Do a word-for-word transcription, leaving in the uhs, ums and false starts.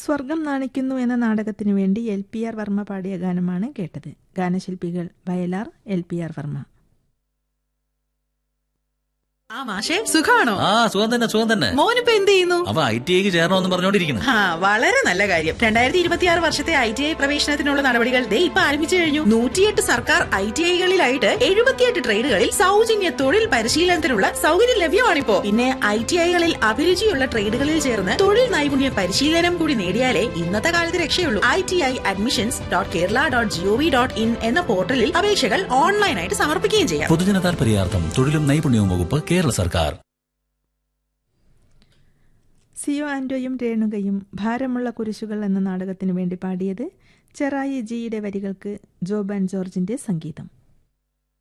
സ്വർഗം നാണിക്കുന്നു എന്ന നാടകത്തിനു വേണ്ടി എൽ പി ആർ വർമ്മ പാടിയ ഗാനമാണ് കേട്ടത്. ഗാനശില്പികൾ Vayalar, L P R Varma. ആ മാഷേ, സുഖാണോ? ആ സുഖം തന്നെ, സുഖം തന്നെ. മോനിപ്പോ എന്ത് ചെയ്യുന്നു? അവ ഐ ടി ഐക്ക് ചേരണമെന്ന് പറഞ്ഞോണ്ടിരിക്കുന്നു. ആ വളരെ നല്ല കാര്യം. രണ്ടായിരത്തി ഇരുപത്തിയാറ് വർഷത്തെ ഐ ടി ഐ പ്രവേശനത്തിനുള്ള നടപടികൾ ദേ ഇപ്പൊ ആരംഭിച്ചു കഴിഞ്ഞു. നൂറ്റിയെട്ട് സർക്കാർ ഐ ടി ഐകളിലായിട്ട് എഴുപത്തിയെട്ട് ട്രേഡുകളിൽ സൗജന്യ തൊഴിൽ പരിശീലനത്തിനുള്ള സൗകര്യം ലഭ്യമാണിപ്പോ. പിന്നെ ഐ ടി ഐകളിൽ അഭിരുചിയുള്ള ട്രേഡുകളിൽ ചേർന്ന് തൊഴിൽ നൈപുണ്യ പരിശീലനം കൂടി നേടിയാലേ ഇന്നത്തെ കാലത്ത് രക്ഷയുള്ളൂ. I T I admissions dot Kerala dot G O V dot in എന്ന പോർട്ടലിൽ അപേക്ഷകൾ ഓൺലൈനായിട്ട് സമർപ്പിക്കുകയും ചെയ്യാം. പൊതുജന താൽപര്യാർത്ഥം തൊഴിലും നൈപുണ്യവും വകുപ്പ്, കേരള സർക്കാർ. സിയോ ആന്റോയും രേണുകയും ഭാരമുള്ള കുരിശുകൾ എന്ന നാടകത്തിനു വേണ്ടി പാടിയത് ചെറായി ജിയുടെ വരികൾക്ക് ജോബാൻ ജോർജിന്റെ സംഗീതം.